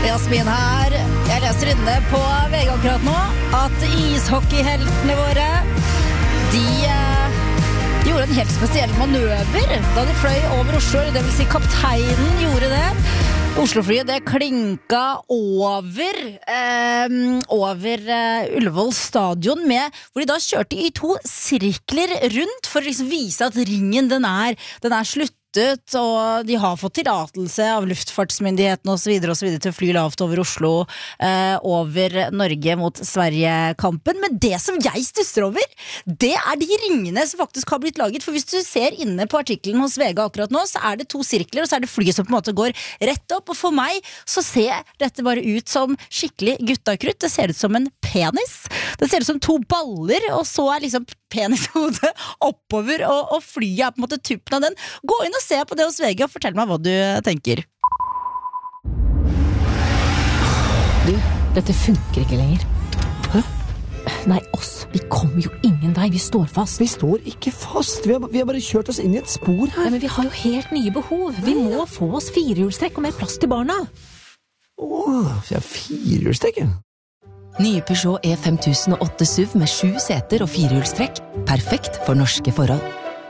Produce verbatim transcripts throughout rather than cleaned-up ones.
Jasmin her. Jeg leser inne på V G akkurat nå at ishockeyheltene våre, de eh, gjorde en helt spesiell manøver da de fløy over Oslo, det vil si kapteinen gjorde det. Osloflyet det klinka over eh, over eh, Ullevål stadion med, hvor de da kjørte i to sirkler rundt for å liksom vise at ringen den er, den er slutt, og de har fått tillatelse av luftfartsmyndighetene og så videre og så videre til å fly lavt over Oslo, eh, over Norge mot Sverige-kampen. Men det som jeg stusser over, det er de ringene som faktisk har blitt laget. For hvis du ser inne på artikkelen hos V G akkurat nå, så er det to sirkler, og så er det flyet som på en måte går rett opp. Og for meg så ser dette bare ut som skikkelig guttakrutt. Det ser ut som en penis. Det ser ut som to baller, og så er liksom penishodet oppover, og, og flyet er på en måte tuppen av den. Gå inn og se på det hos V G og fortell meg hva du tenker. Du, dette funker ikke lenger. Hæ? Nei, oss. Vi kommer jo ingen vei. Vi står fast. Vi står ikke fast. Vi har, vi har bare kjørt oss inn i et spor her. Nei, men vi har jo helt nye behov. Vi må få oss firehjulstrekk og mer plass til barna. Åh, vi har firehjulstrekk. Nye Peugeot E fem tusen og åtte S U V med sju seter og firehjulstrekk. Perfekt for norske forhold.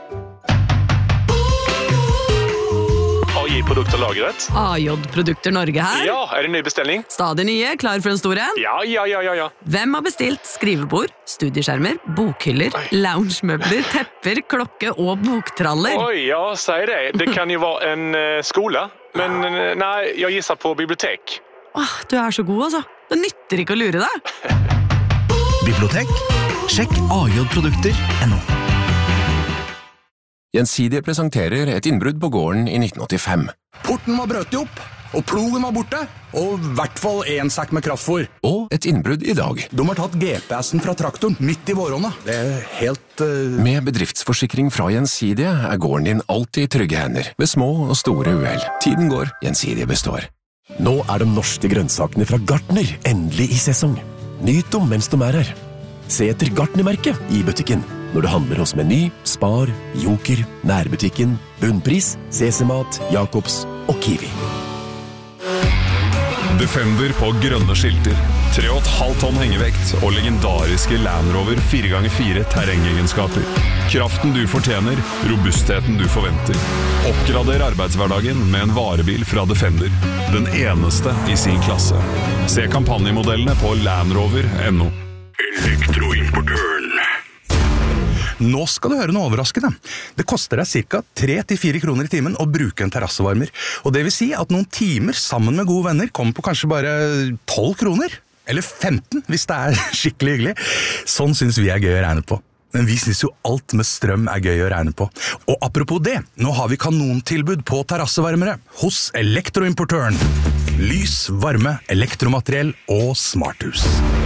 A J-produkter lagret. A J-produkter Norge her. Ja, er det ny bestilling? Stadig nye, klar for en stor en. Ja, ja, ja, ja, ja. Hvem har bestilt skrivebord, studieskjermer, bokhyller, loungemøbler, tepper, klokke og boktraller? Oi, ja, sier det. Det kan jo være en uh, skole, men uh, nei, jeg gisser på bibliotek. Åh, du er så god, altså. Det nytter ikke å lure deg. Bibliotek? Sjekk A J produkter punktum N O. Gjensidige presenterer et innbrudd på gården i nitten åttifem. Porten var brøtet opp, og plogen var borte, og i hvert fall en sekk med kraftfôr. Og et innbrudd i dag. De har tatt G P S-en fra traktoren midt i våronna. Det er helt... Uh... Med bedriftsforsikring fra Gjensidige er gården din alltid i trygge hender, ved små og store uhell. Tiden går, Gjensidige består. Nå er de norske grønnsakene fra Gartner endelig i sesong. Nyt dem mens de er her. Se etter Gartner-merket i butikken når du handler hos Meny, Spar, Joker, Nærbutikken, Bunnpris, Sesemat, Jakobs og Kiwi. Defender på grønne skilter, tre komma fem tonn hengevekt og legendariske Land Rover fire ganger fire terrengegenskaper. Kraften du fortjener, robustheten du forventer. Oppgrader arbeidshverdagen med en varebil fra Defender. Den eneste i sin klasse. Se kampanjemodellene på landrover punktum N O. Elektroimportøren. Nå skal du høre noe overraskende. Det koster deg cirka tre til fire kroner i timen å bruke en terrassevarmer. Og det vil si at noen timer sammen med gode venner kommer på kanskje bare tolv kroner. Eller femten, hvis det er skikkelig hyggelig. Sånn synes vi er gøy å regne på. Men vi synes jo alt med strøm er gøy å regne på. Og apropos det, nå har vi kanontilbud på terrassevarmere hos Elektroimportøren. Lys, varme, elektromateriell og smarthus.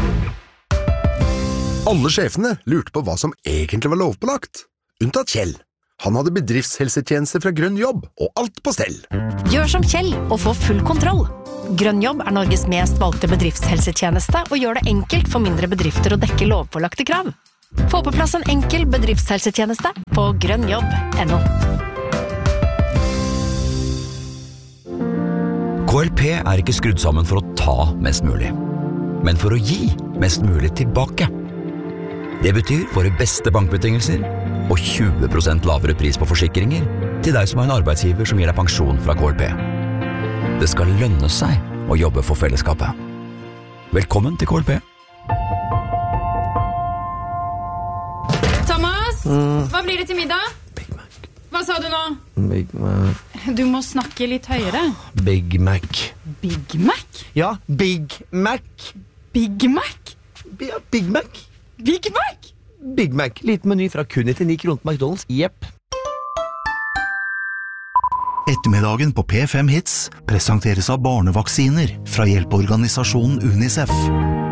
Alle sjefene lurte på hva som egentlig var lovpålagt. Unntatt Kjell. Han hadde bedriftshelsetjenester fra Grønn Jobb, og alt på stell. Gjør som Kjell og få full kontroll. Grønn Jobb er Norges mest valgte bedriftshelsetjeneste og gjør det enkelt for mindre bedrifter å dekke lovpålagte krav. Få på plass en enkel bedriftshelsetjeneste på grønnjobb punktum N O. K L P er ikke skrudd sammen for å ta mest mulig, men for å gi mest mulig tilbake. Det betyr våre beste bankbetingelser og tjue prosent lavere pris på forsikringer til deg som har en arbeidsgiver som gir deg pensjon fra K L P. Det skal lønne seg å jobbe for fellesskapet. Velkommen til K L P. Thomas, mm. hva blir det til middag? Big Mac. Hva sa du nå? Big Mac. Du må snakke litt høyere. Big Mac. Big Mac? Ja, Big Mac. Big Mac? Ja, Big Mac. Big Mac? Big Mac, liten meny fra kun nittini kroner på McDonald's. Jepp. Ettermiddagen på P fem Hits presenteres av barnevaksiner fra hjelpeorganisasjonen UNICEF.